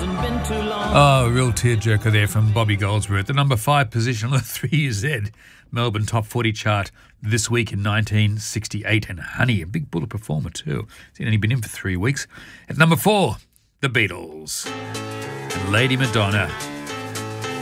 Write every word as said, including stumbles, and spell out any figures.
Oh, real tearjerker there from Bobby Goldsboro at the number five position on the three Z Melbourne Top forty chart this week in nineteen sixty-eight. And Honey, a big bullet performer too. He's only been in for three weeks. At number four, The Beatles. And Lady Madonna.